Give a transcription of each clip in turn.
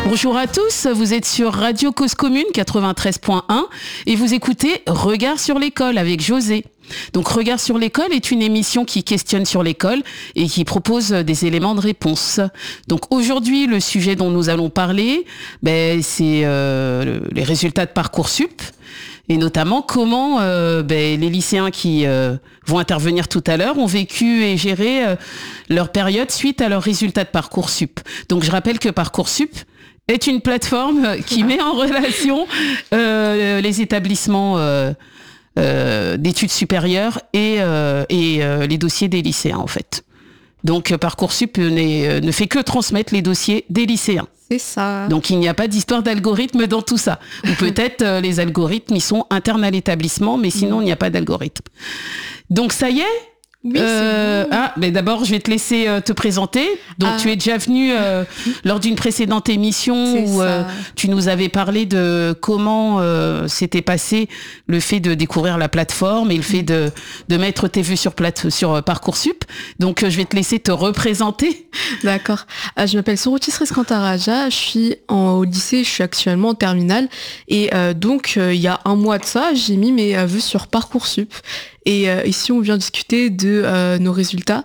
Bonjour à tous, vous êtes sur Radio Cause Commune 93.1 et vous écoutez Regard sur l'école avec José. Donc Regard sur l'école est une émission qui questionne sur l'école et qui propose des éléments de réponse. Donc aujourd'hui, le sujet dont nous allons parler, c'est les résultats de Parcoursup et notamment comment les lycéens qui vont intervenir tout à l'heure ont vécu et géré leur période suite à leurs résultats de Parcoursup. Donc je rappelle que Parcoursup est une plateforme qui met en relation les établissements d'études supérieures et les dossiers des lycéens en fait. Donc Parcoursup ne fait que transmettre les dossiers des lycéens. C'est ça. Donc il n'y a pas d'histoire d'algorithme dans tout ça. Ou peut-être les algorithmes ils sont internes à l'établissement, mais sinon il n'y a pas d'algorithme. Donc ça y est. Oui, mais d'abord je vais te laisser te présenter. Donc tu es déjà venu lors d'une précédente émission où tu nous avais parlé de comment s'était passé le fait de découvrir la plateforme et le fait de mettre tes vues sur Parcoursup. Donc je vais te laisser te représenter. D'accord. Je m'appelle Sorotis Reskantaraja, je suis au lycée, je suis actuellement en terminale et donc il y a un mois de ça, j'ai mis mes vues sur Parcoursup. Et ici, on vient discuter de nos résultats.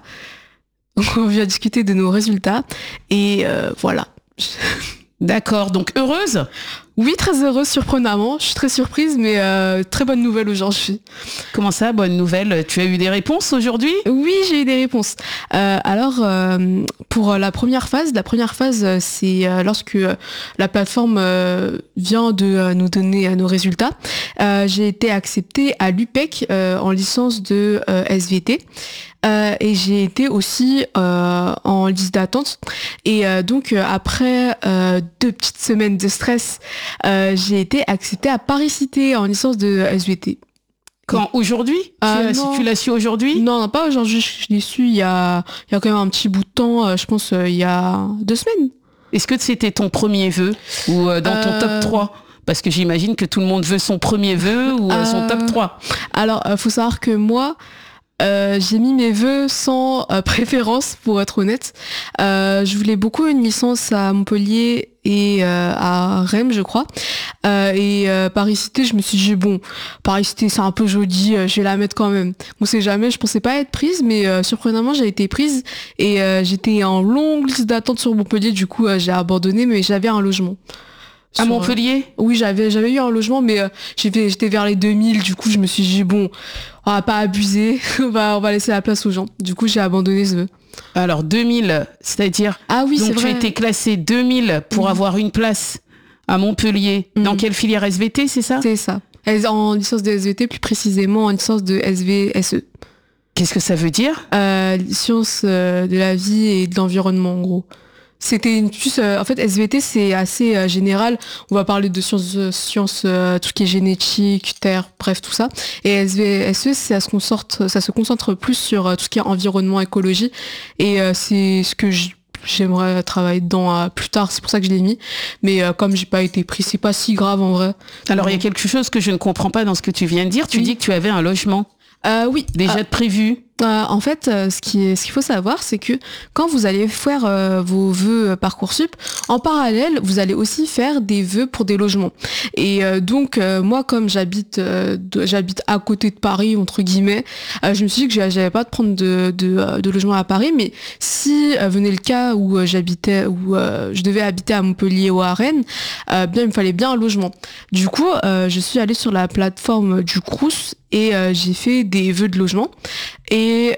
Et voilà. D'accord. Donc, heureuse ? Oui, très heureuse, surprenamment. Je suis très surprise, mais très bonne nouvelle aujourd'hui. Comment ça, bonne nouvelle ? Tu as eu des réponses aujourd'hui ? Oui, j'ai eu des réponses. Alors, pour la première phase, c'est lorsque la plateforme vient de nous donner nos résultats. J'ai été acceptée à l'UPEC en licence de SVT. Et j'ai été aussi en liste d'attente. Et donc, après 2 petites semaines de stress, j'ai été acceptée à Paris-Cité en licence de SVT. Quand ? Aujourd'hui ? Tu l'as su aujourd'hui ? Non, pas aujourd'hui. Je l'ai su il y a quand même un petit bout de temps, je pense il y a 2 semaines. Est-ce que c'était ton premier vœu ou dans ton top 3 ? Parce que j'imagine que tout le monde veut son premier vœu ou son top 3. Alors, faut savoir que moi, j'ai mis mes vœux sans préférence, pour être honnête. Je voulais beaucoup une licence à Montpellier et à Rennes, je crois. Et Paris-Cité, je me suis dit, bon, Paris-Cité, c'est un peu joli, je vais la mettre quand même. On sait jamais, je pensais pas être prise, mais surprenamment, j'ai été prise. Et j'étais en longue liste d'attente sur Montpellier, du coup, j'ai abandonné, mais j'avais un logement. À Montpellier ? Oui, j'avais eu un logement, mais j'étais vers les 2000, du coup, je me suis dit, bon, on va pas abuser, on va laisser la place aux gens. Du coup, j'ai abandonné ce vœu. Alors, 2000, c'est-à-dire... Ah oui, c'est vrai. Donc, tu as été classée 2000 pour avoir une place à Montpellier. Dans quelle filière SVT, c'est ça ? C'est ça. En licence de SVT, plus précisément en licence de SVSE. Qu'est-ce que ça veut dire ? Sciences de la vie et de l'environnement, en gros. C'était une plus en fait SVT c'est assez général, on va parler de sciences tout ce qui est génétique, terre, bref tout ça, et SVSE ça se concentre plus sur tout ce qui est environnement, écologie, et c'est ce que j'aimerais travailler dedans plus tard, c'est pour ça que je l'ai mis, mais comme j'ai pas été pris, c'est pas si grave en vrai. Alors il y a quelque chose que je ne comprends pas dans ce que tu viens de dire, tu dis que tu avais un logement. Oui. Déjà prévu. En fait, ce qu'il faut savoir, c'est que quand vous allez faire vos vœux Parcoursup, en parallèle, vous allez aussi faire des vœux pour des logements. Et donc, moi, comme j'habite à côté de Paris, entre guillemets, je me suis dit que j'avais pas de prendre de logement à Paris, mais si venait le cas où je devais habiter à Montpellier ou à Rennes, bien, il me fallait bien un logement. Du coup, je suis allée sur la plateforme du Crous et j'ai fait des vœux de logement. Et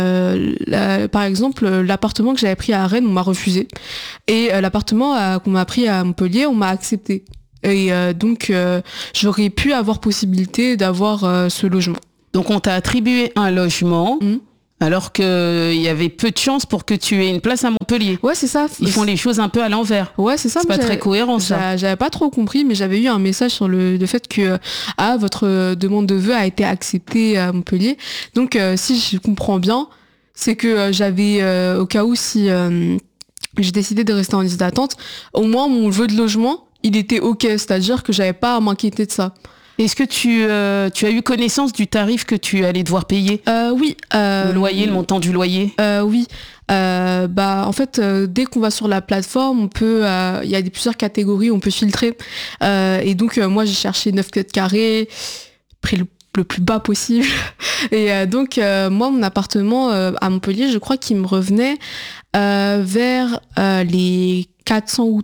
par exemple, l'appartement que j'avais pris à Rennes, on m'a refusé. Et l'appartement qu'on m'a pris à Montpellier, on m'a accepté. Et donc, j'aurais pu avoir possibilité d'avoir ce logement. Donc, on t'a attribué un logement alors qu'il y avait peu de chances pour que tu aies une place à Montpellier. Ouais, c'est ça. Ils font les choses un peu à l'envers. Ouais, c'est ça. C'est pas très cohérent, ça. J'avais pas trop compris, mais j'avais eu un message sur le fait que votre demande de vœu a été acceptée à Montpellier. Donc, si je comprends bien, c'est que j'avais, au cas où si j'ai décidé de rester en liste d'attente, au moins mon vœu de logement, il était OK. C'est-à-dire que j'avais pas à m'inquiéter de ça. Est-ce que tu as eu connaissance du tarif que tu allais devoir payer? Oui. Le loyer, le montant du loyer? Oui. En fait, dès qu'on va sur la plateforme, on peut, il y a plusieurs catégories, on peut filtrer. Et donc, moi, j'ai cherché 9 mètres carrés, pris le plus bas possible. Et donc, moi, mon appartement à Montpellier, je crois qu'il me revenait vers les 400 ou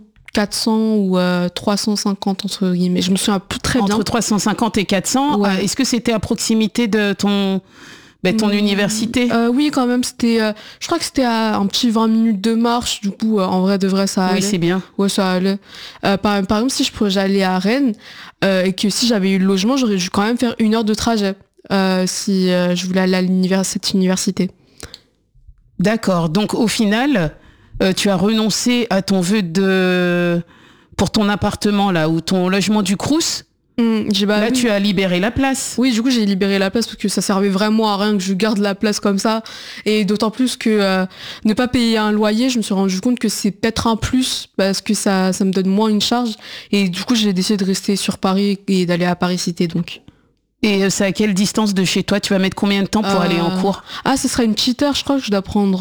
350 entre guillemets. Je me souviens plus très bien. Entre 350 et 400. Ouais. Est-ce que c'était à proximité de ton université? Oui, quand même. C'était, je crois que c'était à un petit 20 minutes de marche. Du coup, en vrai, de vrai, ça allait. Oui, c'est bien. Ouais, ça allait. Par exemple, si j'allais à Rennes et que si j'avais eu le logement, j'aurais dû quand même faire 1 heure de trajet si je voulais aller à cette université. D'accord. Donc, au final, tu as renoncé à ton vœu pour ton appartement là ou ton logement du Crous. Là, tu as libéré la place. Oui, du coup, j'ai libéré la place parce que ça servait vraiment à rien que je garde la place comme ça. Et d'autant plus que ne pas payer un loyer, je me suis rendu compte que c'est peut-être un plus parce que ça me donne moins une charge. Et du coup, j'ai décidé de rester sur Paris et d'aller à Paris Cité, donc. Et c'est à quelle distance de chez toi? Tu vas mettre combien de temps pour aller en cours? Ce sera une petite heure. Je crois que je dois prendre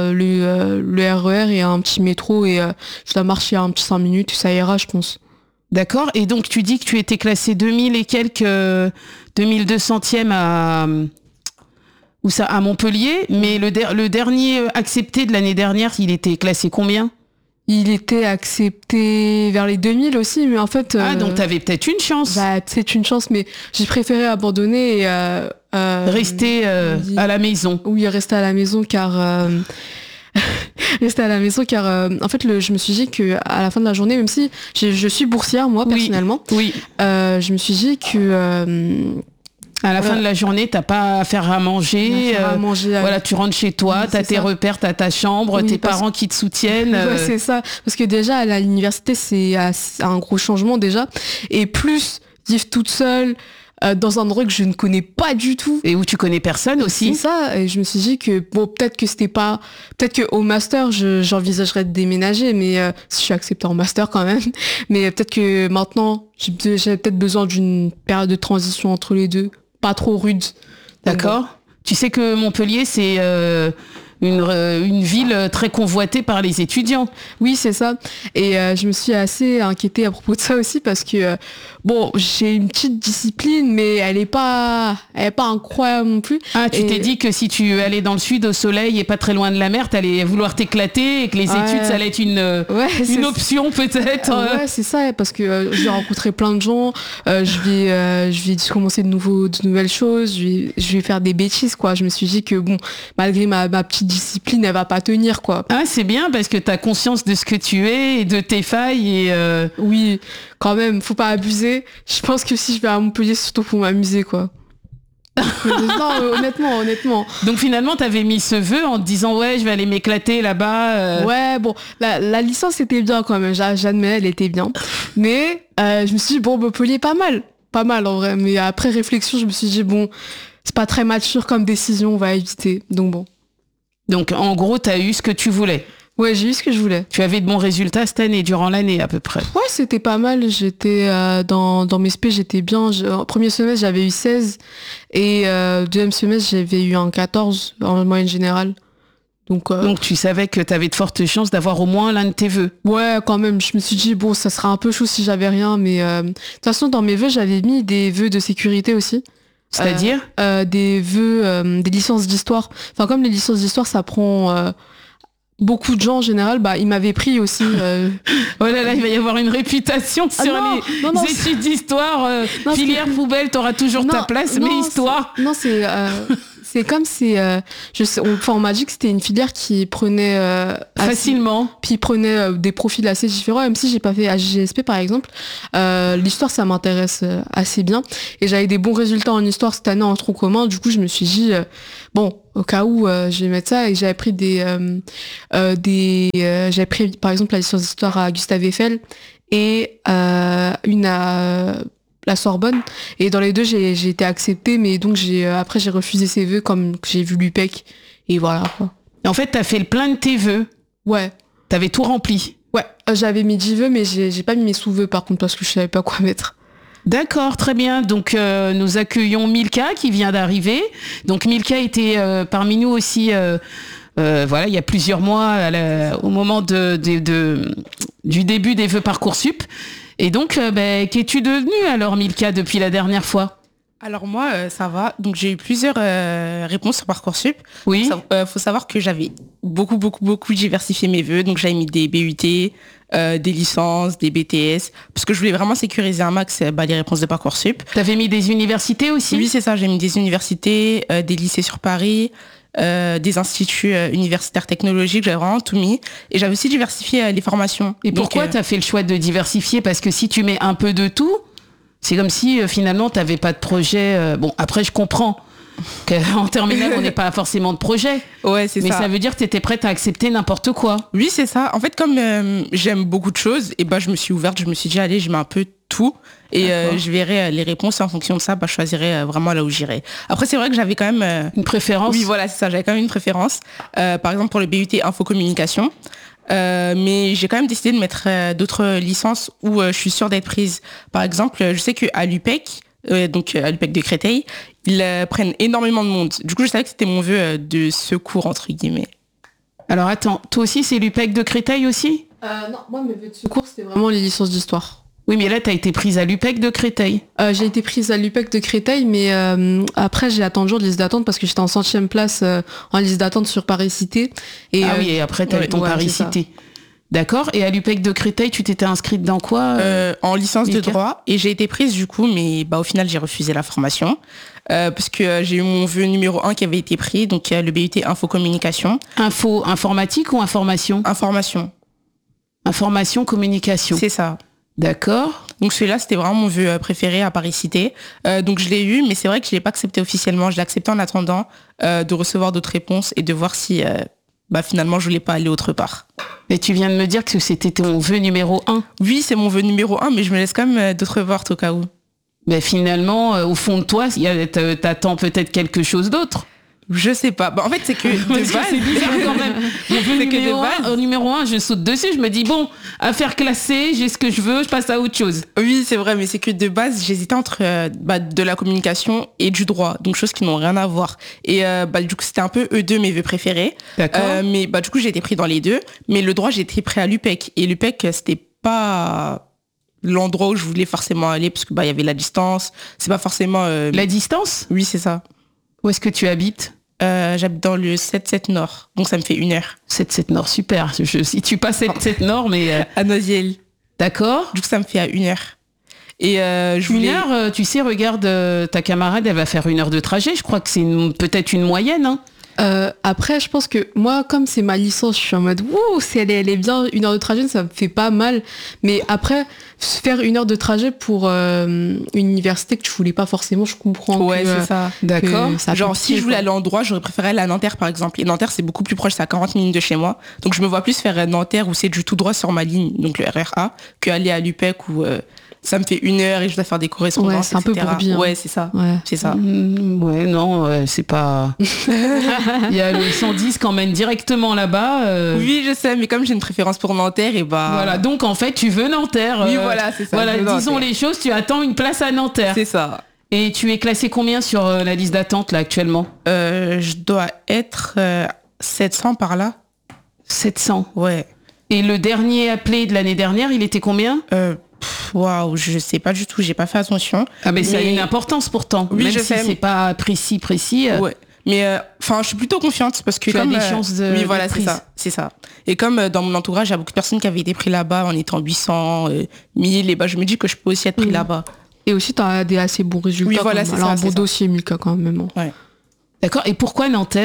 le RER et un petit métro et je dois marcher un petit 5 minutes. Ça ira, je pense. D'accord. Et donc, tu dis que tu étais classé 2000 et quelques 2200e à Montpellier, mais le dernier accepté de l'année dernière, il était classé combien? Il était accepté vers les 2000 aussi, mais en fait... donc t'avais peut-être une chance. C'est une chance, mais j'ai préféré abandonner et... rester à la maison. Oui, rester à la maison, car... rester à la maison, car en fait, je me suis dit qu'à la fin de la journée, même si je suis boursière, moi, personnellement, oui. Je me suis dit que... à la fin de la journée, t'as pas à faire à manger. Voilà, tu rentres chez toi, t'as tes repères, t'as ta chambre, tes parents qui te soutiennent. Ouais, c'est ça. Parce que déjà, à l'université, c'est un gros changement déjà. Et plus vivre toute seule dans un endroit que je ne connais pas du tout. Et où tu connais personne aussi. C'est ça. Et je me suis dit que, bon, peut-être qu'au master, j'envisagerais de déménager, mais si je suis acceptée en master quand même. Mais peut-être que maintenant, j'ai peut-être besoin d'une période de transition entre les deux. Pas trop rude. D'accord. Bon. Tu sais que Montpellier, c'est une ville très convoitée par les étudiants. Oui, c'est ça. Et je me suis assez inquiétée à propos de ça aussi parce que, j'ai une petite discipline, mais elle est pas incroyable non plus. Tu t'es dit que si tu allais dans le sud au soleil et pas très loin de la mer, t'allais vouloir t'éclater et que les études, ça allait être une option peut-être. Ouais, c'est ça, parce que j'ai rencontré plein de gens, je vais commencer de nouvelles choses, je vais faire des bêtises, quoi. Je me suis dit que, bon, malgré ma petite discipline, elle va pas tenir, quoi. C'est bien parce que t'as conscience de ce que tu es et de tes failles et Oui, quand même, faut pas abuser. Je pense que si je vais à Montpellier, c'est surtout pour m'amuser, quoi. Non, honnêtement. Donc finalement, t'avais mis ce vœu en te disant ouais, je vais aller m'éclater là-bas. Ouais, bon, la licence était bien quand même, j'admets, elle était bien. Mais je me suis dit, bon, Montpellier, pas mal en vrai. Mais après réflexion, je me suis dit, bon, c'est pas très mature comme décision, on va éviter. Donc bon. Donc en gros, t'as eu ce que tu voulais. Ouais, j'ai eu ce que je voulais. Tu avais de bons résultats cette année, durant l'année à peu près. Ouais, c'était pas mal. J'étais dans mes spé, j'étais bien. Premier semestre, j'avais eu 16 et deuxième semestre, j'avais eu un 14 en moyenne générale. Donc tu savais que t'avais de fortes chances d'avoir au moins l'un de tes vœux. Ouais, quand même. Je me suis dit, bon, ça serait un peu chaud si j'avais rien, mais de toute façon, dans mes vœux, j'avais mis des vœux de sécurité aussi. C'est-à-dire des vœux, des licences d'histoire. Enfin, comme les licences d'histoire, ça prend... beaucoup de gens en général, ils m'avaient pris aussi. Oh là là, il va y avoir une réputation sur les études d'histoire. Filière poubelle, t'auras toujours ta place, mais histoire. C'est comme on m'a dit que c'était une filière qui prenait facilement. Puis prenait des profils assez différents, même si j'ai pas fait HGSP par exemple. L'histoire, ça m'intéresse assez bien. Et j'avais des bons résultats en histoire cette année en tronc commun. Du coup, je me suis dit, bon, au cas où, je vais mettre ça. Et j'avais pris j'avais pris par exemple la licence d'histoire à Gustave Eiffel et une à la Sorbonne, et dans les deux j'ai été acceptée, mais donc après j'ai refusé ces vœux comme j'ai vu l'UPEC et voilà quoi. Et en fait t'as fait le plein de tes vœux. Ouais. T'avais tout rempli. Ouais, j'avais mis 10 vœux, mais j'ai pas mis mes sous-vœux par contre parce que je savais pas quoi mettre. D'accord, très bien. Donc nous accueillons Milka qui vient d'arriver. Donc Milka était parmi nous aussi. Voilà, il y a plusieurs mois, au moment du début des vœux Parcoursup. Et donc, qu'es-tu devenue alors, Milka, depuis la dernière fois? Alors moi, ça va. Donc j'ai eu plusieurs réponses sur Parcoursup. Oui. Faut savoir que j'avais beaucoup diversifié mes vœux. Donc j'avais mis des BUT, des licences, des BTS, parce que je voulais vraiment sécuriser un max les réponses de Parcoursup. T'avais mis des universités aussi? Oui, c'est ça. J'ai mis des universités, des lycées sur Paris, des instituts universitaires technologiques. J'avais vraiment tout mis. Et j'avais aussi diversifié les formations. Et pourquoi t'as fait le choix de diversifier? Parce que si tu mets un peu de tout, c'est comme si finalement tu n'avais pas de projet. Bon, après je comprends qu'en terminale on n'est pas forcément de projet. Ouais, c'est ça. Mais ça veut dire que tu étais prête à accepter n'importe quoi. Oui, c'est ça. En fait, comme j'aime beaucoup de choses, et je me suis ouverte, je me suis dit allez, je mets un peu tout et je verrai les réponses et en fonction de ça, je choisirai vraiment là où j'irai. Après, c'est vrai que j'avais quand même une préférence. Oui, voilà, c'est ça. J'avais quand même une préférence. Par exemple, pour le BUT Infocommunication. Mais j'ai quand même décidé de mettre d'autres licences où je suis sûre d'être prise. Par exemple, je sais qu'à l'UPEC, donc à l'UPEC de Créteil, ils prennent énormément de monde. Du coup, je savais que c'était mon vœu de secours, entre guillemets. Alors attends, toi aussi c'est l'UPEC de Créteil aussi? Non, moi mes vœux de secours c'était vraiment les licences d'histoire. Oui, mais là, tu as été prise à l'UPEC de Créteil. J'ai été prise à l'UPEC de Créteil, mais après, j'ai attendu jour de liste d'attente parce que j'étais en 100e place en liste d'attente sur Paris-Cité. Et oui, et après, tu as eu ton Paris-Cité. D'accord. Et à l'UPEC de Créteil, tu t'étais inscrite dans quoi En licence de droit. Et j'ai été prise du coup, mais au final, j'ai refusé la formation. Parce que j'ai eu mon vœu numéro 1 qui avait été pris, donc le BUT Infocommunication. Informatique ou information? Information. Information, communication. C'est ça. D'accord. Donc celui-là, c'était vraiment mon vœu préféré à Paris-Cité. Donc je l'ai eu, mais c'est vrai que je l'ai pas accepté officiellement. Je l'ai accepté en attendant de recevoir d'autres réponses et de voir si finalement je voulais pas aller autre part. Et tu viens de me dire que c'était ton vœu numéro 1. Oui, c'est mon vœu numéro 1, mais je me laisse quand même d'autres portes au cas où. Mais finalement, au fond de toi, t'attends peut-être quelque chose d'autre. Je sais pas. En fait, c'est que de base, c'est bizarre quand même. Au numéro 1, je saute dessus, je me dis bon, affaire classée, j'ai ce que je veux, je passe à autre chose. Oui, c'est vrai, mais c'est que de base, j'hésitais entre de la communication et du droit, donc choses qui n'ont rien à voir. Et du coup, c'était un peu eux deux mes vœux préférés. D'accord. Mais du coup, j'ai été pris dans les deux. Mais le droit, j'ai été pris à l'UPEC. Et l'UPEC, c'était pas l'endroit où je voulais forcément aller parce que il y avait la distance. C'est pas forcément. La distance ? Oui, c'est ça. Où est-ce que tu habites ? J'habite dans le 7-7 Nord, donc ça me fait 1 heure. 7-7 Nord, super. Je situe pas 7-7 Nord, mais... À Noisiel. D'accord. Du coup, ça me fait à 1 heure. Et Une heure, tu sais, regarde, ta camarade, elle va faire 1 heure de trajet. Je crois que c'est peut-être une moyenne, hein. Après, je pense que moi, comme c'est ma licence, je suis en mode ouh, si elle est bien, 1 heure de trajet, ça me fait pas mal. Mais après, faire 1 heure de trajet pour une université que tu voulais pas forcément, je comprends. Ouais, c'est ça. D'accord. Genre, si je voulais aller en droit, j'aurais préféré aller à Nanterre, par exemple. Et Nanterre, c'est beaucoup plus proche, c'est à 40 minutes de chez moi. Donc, je me vois plus faire Nanterre où c'est du tout droit sur ma ligne, donc le RER A, qu'aller à l'UPEC où ça me fait 1 heure et je dois faire des correspondances, ouais, c'est un peu bourbier. Ouais, c'est ça. Ouais. C'est ça. Ouais, non, c'est pas... Il y a le 110 qui emmène directement là-bas. Oui, je sais, mais comme j'ai une préférence pour Nanterre, et Voilà, donc en fait, tu veux Nanterre. Oui, voilà, c'est ça. Voilà, disons les choses, tu attends une place à Nanterre. C'est ça. Et tu es classé combien sur la liste d'attente, là, actuellement ? Je dois être 700 par là. 700. Ouais. Et le dernier appelé de l'année dernière, il était combien ? Waouh, je sais pas du tout, j'ai pas fait attention. Ah mais ça a une importance pourtant, oui, même je si sais. C'est pas précis. Ouais. Mais je suis plutôt confiante parce que tu as des chances de oui, voilà, prise. c'est ça. Et comme dans mon entourage, il y a beaucoup de personnes qui avaient été pris là-bas en étant 800, 1000, et je me dis que je peux aussi être pris là-bas. Et aussi, tu as des assez bons résultats. Oui, voilà, c'est alors, ça. un beau dossier, Milka, quand même. Ouais. D'accord. Et pourquoi Nanterre ?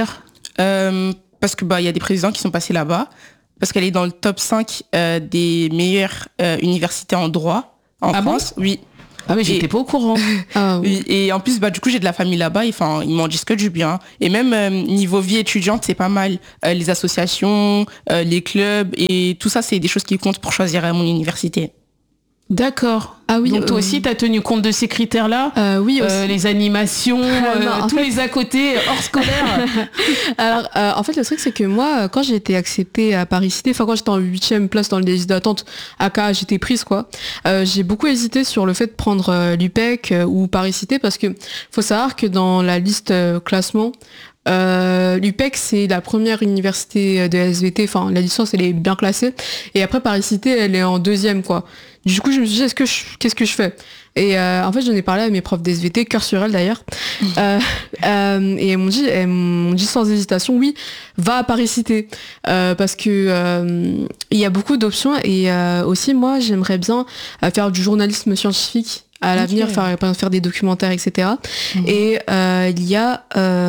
Parce que il y a des présidents qui sont passés là-bas, parce qu'elle est dans le top 5 des meilleures universités en droit en France. Bon ? Oui. Ah mais j'étais pas au courant. Ah, oui. Oui, et en plus, du coup, j'ai de la famille là-bas. Ils m'en disent que du bien. Et même niveau vie étudiante, c'est pas mal. Les associations, les clubs et tout ça, c'est des choses qui comptent pour choisir mon université. D'accord. Ah oui. Donc toi aussi, tu as tenu compte de ces critères-là Oui, aussi. Les animations, Non, tous les à côté hors scolaire. Alors, en fait, le truc, c'est que moi, quand j'ai été acceptée à Paris Cité, enfin, quand j'étais en 8e place dans les listes d'attente, aka j'étais prise, quoi, j'ai beaucoup hésité sur le fait de prendre l'UPEC ou Paris Cité, parce que faut savoir que dans la liste classement, l'UPEC, c'est la première université de SVT, enfin, la licence, elle est bien classée, et après, Paris Cité, elle est en 2e, quoi. Du coup, je me suis dit, qu'est-ce que je fais? Et en fait, j'en ai parlé à mes profs d'SVT, cœur sur elles d'ailleurs, et elles m'ont dit sans hésitation, oui, va à Paris Cité, parce que il y a beaucoup d'options, et aussi, moi, j'aimerais bien faire du journalisme scientifique à l'avenir, faire des documentaires, etc. Et il y a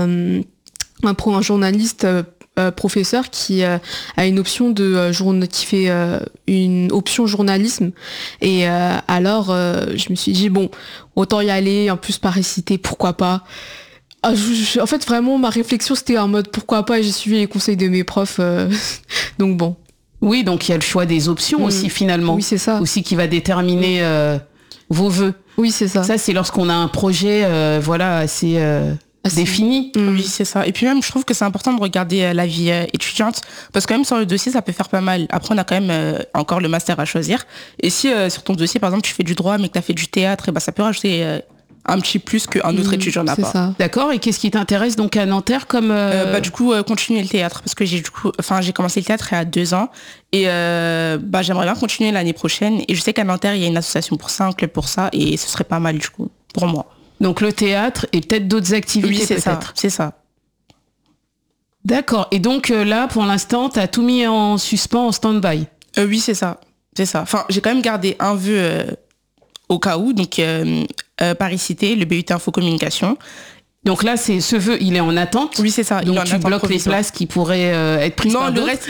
un journaliste professeur qui a une option qui fait une option journalisme, et alors je me suis dit bon, autant y aller, en plus Paris Cité, pourquoi pas. En fait, vraiment, ma réflexion c'était en mode pourquoi pas, et j'ai suivi les conseils de mes profs, donc bon. Oui, donc il y a le choix des options aussi finalement. Oui, c'est ça. Aussi qui va déterminer vos vœux. Oui, c'est ça. Ça, c'est lorsqu'on a un projet assez défini. Oui, c'est ça. Et puis même, je trouve que c'est important de regarder la vie étudiante, parce que même sur le dossier, ça peut faire pas mal. Après, on a quand même encore le master à choisir. Et si sur ton dossier, par exemple, tu fais du droit, mais que tu as fait du théâtre, et ça peut rajouter un petit plus qu'un autre étudiant n'a pas. Ça. D'accord. Et qu'est-ce qui t'intéresse donc à Nanterre comme du coup, continuer le théâtre, parce que j'ai commencé le théâtre il y a 2 ans, et j'aimerais bien continuer l'année prochaine. Et je sais qu'à Nanterre, il y a une association pour ça, un club pour ça, et ce serait pas mal du coup pour moi. Donc le théâtre et peut-être d'autres activités. Oui, c'est peut-être. ça. C'est ça. D'accord. Et donc là, pour l'instant, tu as tout mis en suspens, en stand-by. Oui, c'est ça. C'est ça. Enfin, j'ai quand même gardé un vœu au cas où. Donc Paris Cité, le BUT Infocommunication. Donc là, ce vœu, il est en attente. Oui, c'est ça. Donc tu bloques les places qui pourraient être prises par d'autres.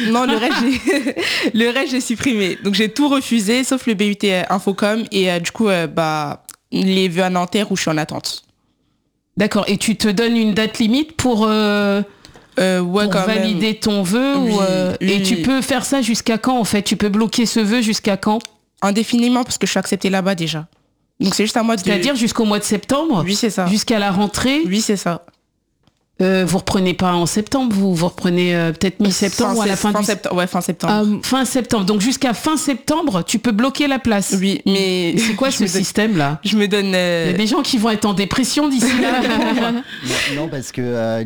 Le reste, j'ai supprimé. Donc j'ai tout refusé, sauf le BUT Infocom, et du coup, les vœux à Nanterre où je suis en attente. D'accord. Et tu te donnes une date limite pour valider ton vœu et tu peux faire ça jusqu'à quand en fait? Tu peux bloquer ce vœu jusqu'à quand? Indéfiniment, parce que je suis acceptée là-bas déjà. Donc c'est juste à moi de... C'est-à-dire jusqu'au mois de septembre? Oui, c'est ça. Jusqu'à la rentrée? Oui, c'est ça. Vous reprenez pas en septembre, vous reprenez peut-être mi-septembre ou à la fin septembre. Ouais, fin septembre. Fin septembre. Donc jusqu'à fin septembre, tu peux bloquer la place. Oui, mais c'est quoi ce système-là? Je me donne. Il y a des gens qui vont être en dépression d'ici là. non, parce que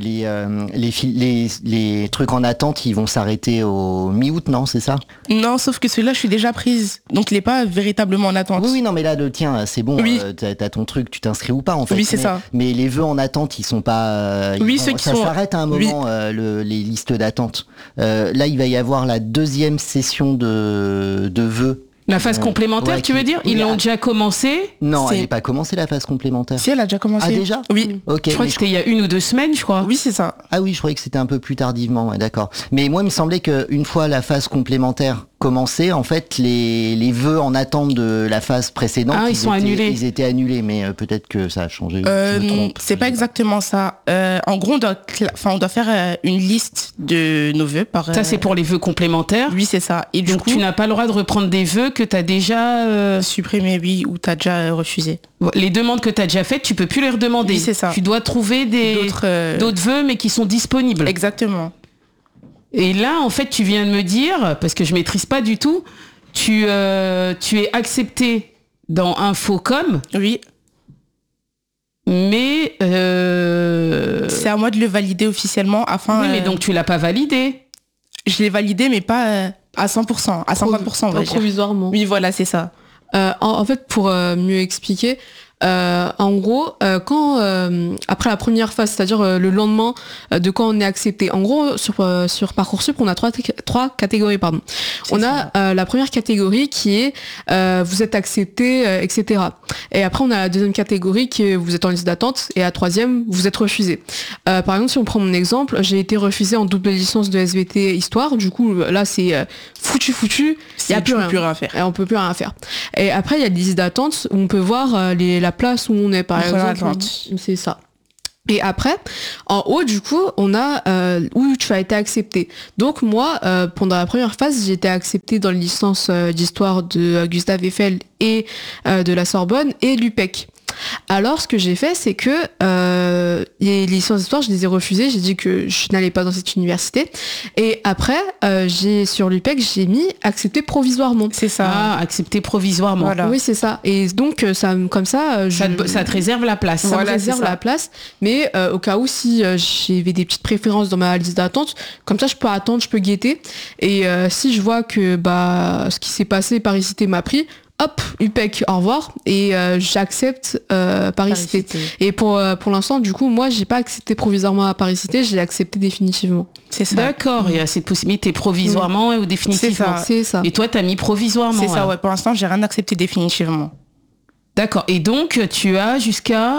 les trucs en attente, ils vont s'arrêter au mi-août, non, c'est ça? Non, sauf que celui-là, je suis déjà prise, donc il n'est pas véritablement en attente. Oui, non, mais là, tiens, c'est bon. Oui. T'as ton truc, tu t'inscris ou pas en fait. Oui, c'est ça. Mais les vœux en attente, ils sont pas. Ça s'arrête à un moment, les listes d'attente. Là, il va y avoir la 2e session de vœux. La phase complémentaire, tu veux dire? Ils l'ont déjà commencé? Non, elle n'est pas commencée, la phase complémentaire. Si, elle a déjà commencé. Ah, déjà? Oui. Ok. Je crois que c'était il y a 1 ou 2 semaines, je crois. Oui, c'est ça. Ah oui, je croyais que c'était un peu plus tardivement, ouais, d'accord. Mais moi, il me semblait qu'une fois la phase complémentaire commencée, en fait, les vœux en attente de la phase précédente, ils sont annulés. Ils étaient annulés, mais peut-être que ça a changé. C'est pas exactement ça. En gros, on doit faire une liste de nos vœux. Ça, c'est pour les vœux complémentaires? Oui, c'est ça. Et donc, tu n'as pas le droit de reprendre des vœux que tu as déjà... supprimés, oui, ou tu as déjà refusé. Les demandes que tu as déjà faites, tu peux plus les redemander. Oui, c'est ça. Tu dois trouver d'autres vœux, mais qui sont disponibles. Exactement. Et là, en fait, tu viens de me dire, parce que je maîtrise pas du tout, tu es accepté dans Infocom. Oui. Mais... c'est à moi de le valider officiellement afin... Oui, mais donc tu l'as pas validé. Je l'ai validé, mais pas à 100%, à 50%, on va dire. Provisoirement. Oui, voilà, c'est ça. En fait, pour mieux expliquer, en gros, quand après la première phase, c'est-à-dire le lendemain de quand on est accepté, en gros sur Parcoursup, on a trois catégories, pardon. On a la première catégorie qui est vous êtes accepté, etc. Et après on a la deuxième catégorie qui est vous êtes en liste d'attente, et la troisième vous êtes refusé. Par exemple, si on prend mon exemple, j'ai été refusée en double licence de SVT Histoire. Du coup là c'est foutu. Il y a plus rien à faire. Et on peut plus rien faire. Et après il y a des listes d'attente où on peut voir la place où on est, par exemple. C'est ça. Et après, en haut, du coup, on a où tu as été accepté. Donc moi, pendant la première phase, j'ai été acceptée dans les licences d'histoire de Gustave Eiffel et de la Sorbonne et l'UPEC. Alors, ce que j'ai fait, c'est que les licences d'histoire, je les ai refusées. J'ai dit que je n'allais pas dans cette université. Et après, sur l'UPEC, j'ai mis accepté provisoirement. C'est ça. Ah, accepté provisoirement. Voilà. Oui, c'est ça. Et donc, ça, comme ça, ça te réserve la place. Ça me réserve la place. Mais au cas où, si j'avais des petites préférences dans ma liste d'attente, comme ça, je peux attendre, je peux guetter. Et si je vois que ce qui s'est passé, Paris-Cité m'a pris, hop, UPEC, au revoir, et j'accepte Paris-Cité. Et pour l'instant, du coup, moi, j'ai pas accepté provisoirement à Paris-Cité, j'ai accepté définitivement. C'est ça. D'accord, il y a cette possibilité provisoirement ou définitivement. C'est ça. Et toi, t'as mis provisoirement. C'est ça, ouais. Pour l'instant, j'ai rien accepté définitivement. D'accord. Et donc, tu as jusqu'à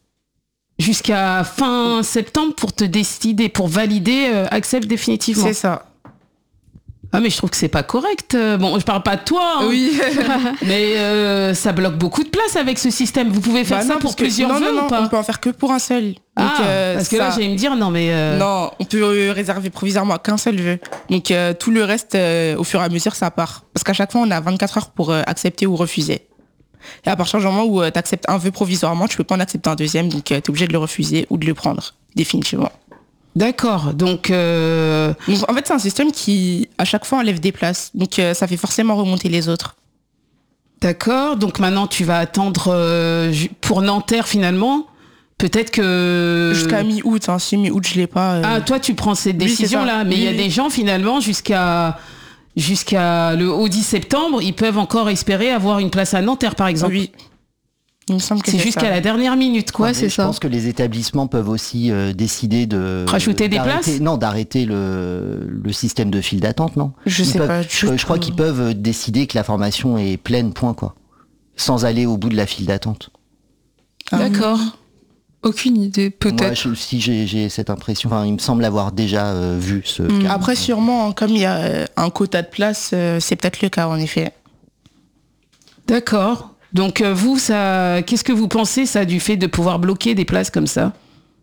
fin septembre pour te décider, pour valider, accepte définitivement. C'est ça. Ah mais je trouve que c'est pas correct. Bon, je parle pas de toi, hein. Oui. Mais ça bloque beaucoup de place avec ce système. Vous pouvez faire ça pour plusieurs vœux ou pas? On peut en faire que pour un seul. Donc, parce que là, j'allais me dire non mais. Non, on peut réserver provisoirement qu'un seul vœu. Donc tout le reste, au fur et à mesure, ça part. Parce qu'à chaque fois, on a 24 heures pour accepter ou refuser. Et à partir du moment où tu acceptes un vœu provisoirement, tu peux pas en accepter un deuxième, donc tu es obligé de le refuser ou de le prendre, définitivement. D'accord, donc en fait c'est un système qui à chaque fois enlève des places, donc ça fait forcément remonter les autres. D'accord, donc maintenant tu vas attendre pour Nanterre finalement, peut-être que... Jusqu'à mi-août, hein, si mi-août je l'ai pas... Ah toi tu prends cette décision-là, mais il y a des gens finalement jusqu'à le au 10 septembre, ils peuvent encore espérer avoir une place à Nanterre par exemple. Oui. Il me semble que c'est jusqu'à la dernière minute, quoi. Ouais, c'est ça. Je pense que les établissements peuvent aussi décider de rajouter des places. Non, d'arrêter le système de file d'attente, non. Je crois qu'ils peuvent décider que la formation est pleine, point, quoi, sans aller au bout de la file d'attente. D'accord. Aucune idée, peut-être. Moi, si j'ai cette impression, enfin, il me semble avoir déjà vu ce cas. Après, sûrement, comme il y a un quota de place, c'est peut-être le cas, en effet. D'accord. Donc vous, qu'est-ce que vous pensez ça du fait de pouvoir bloquer des places comme ça?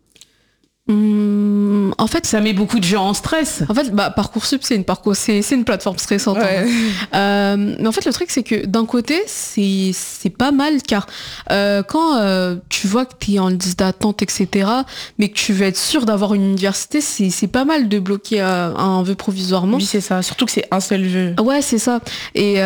En fait, ça met beaucoup de gens en stress. En fait, Parcoursup, c'est une plateforme stressante. Ouais. Mais en fait, le truc, c'est que d'un côté, c'est pas mal, car quand tu vois que t'es en liste d'attente, etc., mais que tu veux être sûr d'avoir une université, c'est pas mal de bloquer un vœu provisoirement. Oui, c'est ça. Surtout que c'est un seul vœu. Ouais, c'est ça. Et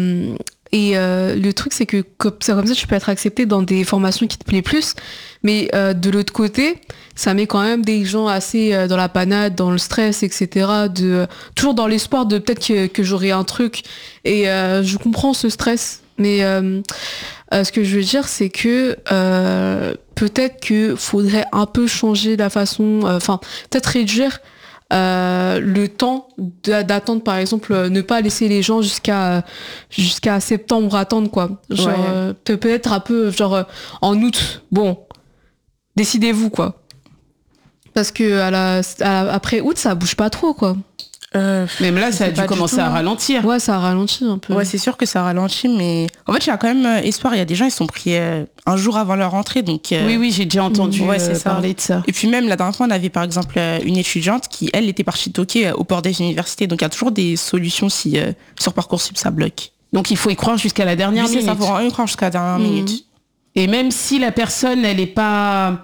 le truc, c'est que comme ça, tu peux être accepté dans des formations qui te plaisent plus. Mais de l'autre côté, ça met quand même des gens assez dans la panade, dans le stress, etc. Toujours dans l'espoir de peut-être que j'aurai un truc. Et je comprends ce stress. Mais ce que je veux dire, c'est que peut-être qu'il faudrait un peu changer la façon... peut-être réduire... le temps d'attente, par exemple, ne pas laisser les gens jusqu'à septembre attendre, quoi. Genre peut-être un peu genre en août, bon, décidez-vous, quoi, parce que après août ça bouge pas trop, quoi. Même là, ça a dû commencer à ralentir. Ouais, ça a ralenti un peu. Ouais, c'est sûr que ça ralentit, mais en fait, il y a quand même espoir. Il y a des gens, ils sont pris un jour avant leur rentrée, donc. Oui, j'ai déjà entendu parler de ça. Et puis même la dernière fois, on avait par exemple une étudiante qui, elle, était partie toquer au port des universités. Donc il y a toujours des solutions si sur Parcoursup ça bloque. Donc il faut y croire jusqu'à la dernière minute. Ça, faut y croire jusqu'à la dernière minute. Et même si la personne, elle est pas.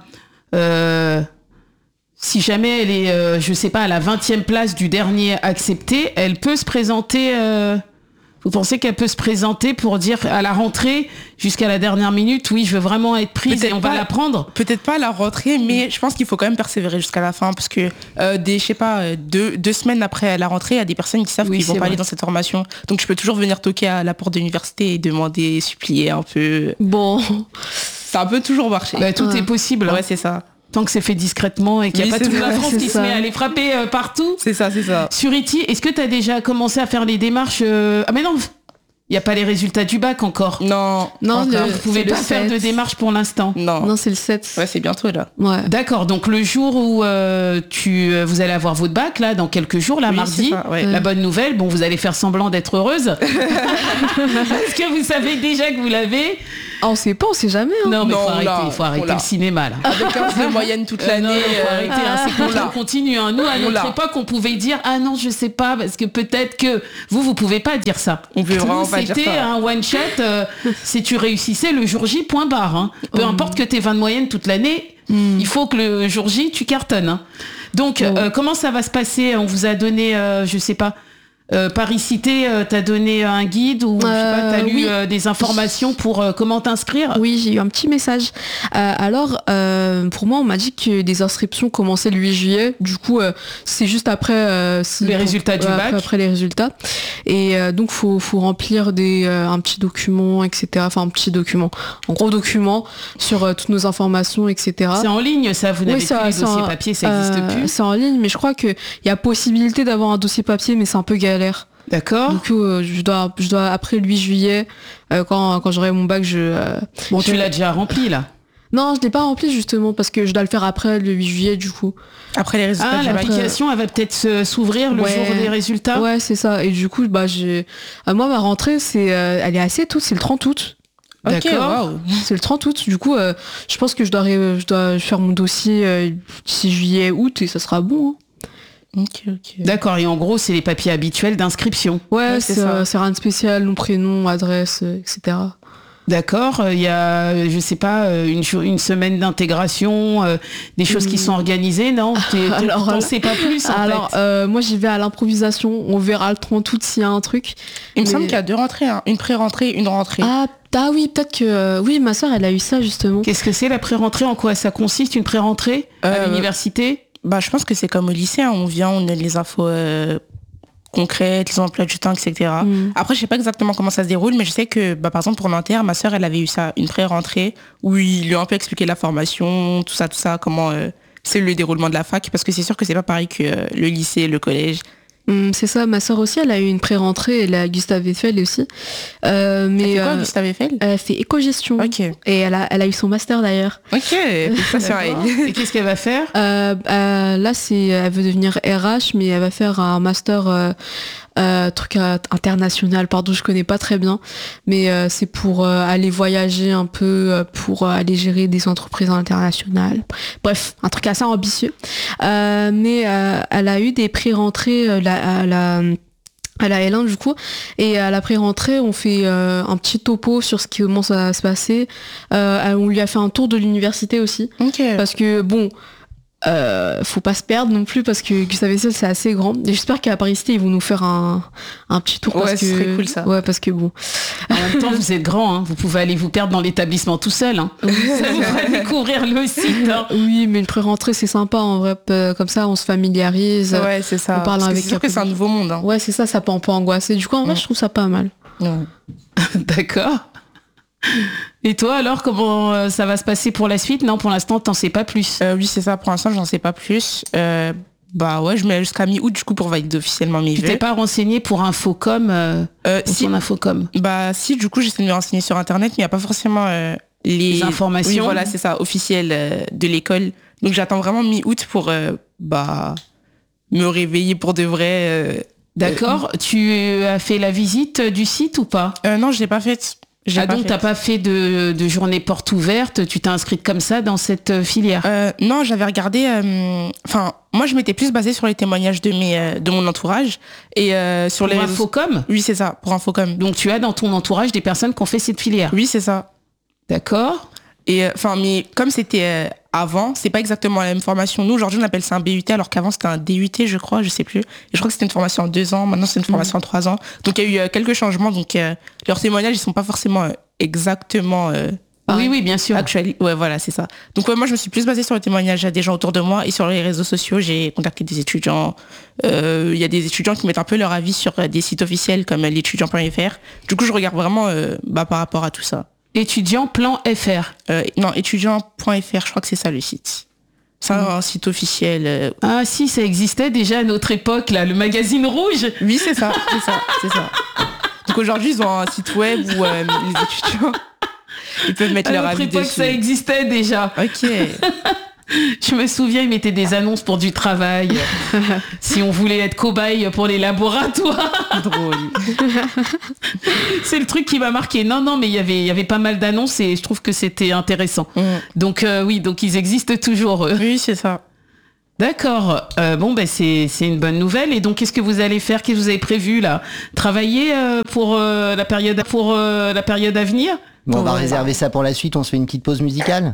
Si jamais elle est, je sais pas, à la 20e place du dernier accepté, elle peut se présenter... vous pensez qu'elle peut se présenter pour dire à la rentrée, jusqu'à la dernière minute, oui, je veux vraiment être prise et on va la prendre? Peut-être pas à la rentrée, mais je pense qu'il faut quand même persévérer jusqu'à la fin, parce que deux semaines après la rentrée, il y a des personnes qui savent qu'ils vont pas aller dans cette formation. Donc je peux toujours venir toquer à la porte de l'université et demander, supplier un peu. Bon, ça peut toujours marcher. Tout est possible. Ouais, c'est ça. Tant que c'est fait discrètement et qu'il n'y a pas toute la France qui se met à les frapper partout. C'est ça. Sur Iti, est-ce que tu as déjà commencé à faire les démarches Ah mais non, il n'y a pas les résultats du bac encore. Non, vous pouvez pas faire de démarches pour l'instant. Non, c'est le 7. Ouais, c'est bientôt là. Ouais. D'accord, donc le jour où vous allez avoir votre bac, là, dans quelques jours, là, mardi, la bonne nouvelle, bon, vous allez faire semblant d'être heureuse. Est-ce que vous savez déjà que vous l'avez? on sait pas, on sait jamais. Hein. Non, mais il faut arrêter le cinéma, là. Avec 15 de moyenne toute l'année. Il faut arrêter, c'est qu'on continue. Hein. Nous, à notre époque, on pouvait dire, ah non, je sais pas, parce que peut-être que vous pouvez pas dire ça. On peut vraiment pas dire ça. C'était un one-shot, si tu réussissais le jour J, point barre. Hein. Peu importe que t'aies 20 de moyenne toute l'année, il faut que le jour J, tu cartonnes. Hein. Donc, comment ça va se passer ? On vous a donné, je sais pas, Paris Cité, t'as donné un guide ou je sais pas, t'as lu des informations pour comment t'inscrire ? Oui, j'ai eu un petit message. Alors, pour moi, on m'a dit que les inscriptions commençaient le 8 juillet. Du coup, c'est juste après les résultats du bac. Après les résultats. Et donc, faut remplir un petit document, etc. Enfin, un gros document sur toutes nos informations, etc. C'est en ligne, ça. Vous n'avez plus les dossiers papier, ça n'existe plus. C'est en ligne, mais je crois qu'il y a possibilité d'avoir un dossier papier, mais c'est un peu galère. D'accord. Du coup, je dois après le 8 juillet, quand j'aurai mon bac, tu l'as déjà rempli là ? Non, je l'ai pas rempli justement parce que je dois le faire après le 8 juillet du coup. Après les résultats. L'application, elle va peut-être s'ouvrir le jour des résultats. Ouais, c'est ça. Et du coup, moi, ma rentrée, elle est assez tôt, c'est le 30 août. D'accord. Wow. C'est le 30 août. Du coup, je pense que je dois faire mon dossier d'ici juillet, août et ça sera bon. Hein. Ok. D'accord, et en gros, c'est les papiers habituels d'inscription. Ouais, c'est rien de spécial, nom, prénom, adresse, etc. D'accord, il y a, je sais pas, une semaine d'intégration, des choses qui sont organisées, non ? T'en sais pas plus, en fait. Moi, j'y vais à l'improvisation. On verra le 30 août s'il y a un truc. Il me semble qu'il y a 2 rentrées, hein. Une pré-rentrée, une rentrée. Ah oui, peut-être que... oui, ma soeur, elle a eu ça, justement. Qu'est-ce que c'est, la pré-rentrée ? En quoi ça consiste, une pré-rentrée à l'université ? Je pense que c'est comme au lycée, hein. On vient, on a les infos concrètes, les emplois du temps, etc. Après, je sais pas exactement comment ça se déroule, mais je sais que, par exemple, pour Nanterre, ma sœur, elle avait eu ça, une pré-rentrée, où il lui a un peu expliqué la formation, tout ça, comment c'est le déroulement de la fac, parce que c'est sûr que c'est pas pareil que le lycée, le collège. C'est ça, ma soeur aussi, elle a eu une pré-rentrée, elle a Gustave Eiffel aussi. Mais quoi, Gustave Eiffel ? Elle fait éco-gestion. Ok. Et elle a eu son master d'ailleurs. Ok, ça c'est vrai. Et qu'est-ce qu'elle va faire ? Là, elle veut devenir RH, mais elle va faire un master truc international, pardon, je connais pas très bien, mais c'est pour aller voyager un peu, pour aller gérer des entreprises internationales. Bref, un truc assez ambitieux. Mais elle a eu des pré-rentrées à la L1 du coup, et à la pré-rentrée on fait un petit topo sur ce qui commence à se passer. On lui a fait un tour de l'université aussi, parce que bon, faut pas se perdre non plus parce que Gustave Eiffel c'est assez grand et j'espère qu'à Paris Cité ils vont nous faire un petit tour parce que ce serait cool ça. Ouais, parce que bon, en même temps vous êtes grand, hein. Vous pouvez aller vous perdre dans l'établissement tout seul, hein. Ça vous fera découvrir le site, hein. Oui, mais une pré-rentrée c'est sympa en vrai, comme ça on se familiarise. Ouais, c'est ça. On parle parce avec c'est sûr que c'est un nouveau monde, hein. Ouais, c'est ça peut un peu angoisser. Du coup en vrai je trouve ça pas mal. D'accord. Et toi alors, comment ça va se passer pour la suite ? Non, pour l'instant t'en sais pas plus. Oui, c'est ça, pour l'instant j'en sais pas plus. Ouais, je mets jusqu'à mi-août du coup pour valider officiellement mes vœux. Tu t'es pas renseigné pour Infocom si, ton Infocom ? Si, du coup j'essaie de me renseigner sur internet, mais il n'y a pas forcément les informations. Oui, voilà, c'est ça, officielles de l'école. Donc j'attends vraiment mi-août pour me réveiller pour de vrai. D'accord. Tu as fait la visite du site ou pas ? Non, je l'ai pas faite. Donc t'as pas fait de journée porte ouverte, tu t'es inscrite comme ça dans cette filière ? Non, j'avais regardé. Moi je m'étais plus basée sur les témoignages de mon entourage et sur pour les Infocom ? Oui, c'est ça, pour Infocom. Donc tu as dans ton entourage des personnes qui ont fait cette filière ? Oui, c'est ça. D'accord. Et mais comme c'était avant, c'est pas exactement la même formation. Nous aujourd'hui on appelle ça un BUT alors qu'avant c'était un DUT, je crois, je sais plus. Et je crois que c'était une formation en 2 ans, maintenant c'est une formation en 3 ans. Donc il y a eu quelques changements, donc leurs témoignages ils sont pas forcément exactement oui, bien sûr. actuels. Ouais, voilà, c'est ça. Donc moi je me suis plus basée sur les témoignages des gens autour de moi et sur les réseaux sociaux, j'ai contacté des étudiants. Il y a des étudiants qui mettent un peu leur avis sur des sites officiels comme l'étudiant.fr. Du coup je regarde vraiment par rapport à tout ça. Étudiant.fr. Non, étudiant.fr, je crois que c'est ça le site. C'est un site officiel. Ah si, ça existait déjà à notre époque, là, le magazine rouge. Oui, c'est ça. Donc aujourd'hui, ils ont un site web où les étudiants, ils peuvent mettre leur avis dessus. À notre époque, ça existait déjà. Ok. Je me souviens, ils mettaient des annonces pour du travail. Si on voulait être cobaye pour les laboratoires. Drôle. C'est le truc qui m'a marqué. Non, mais il y avait pas mal d'annonces et je trouve que c'était intéressant. Donc donc ils existent toujours. Oui, c'est ça. D'accord. C'est une bonne nouvelle. Et donc, qu'est-ce que vous allez faire? Qu'est-ce que vous avez prévu là? Travailler pour la période à venir? Bon, on va réserver ça pour la suite. On se fait une petite pause musicale.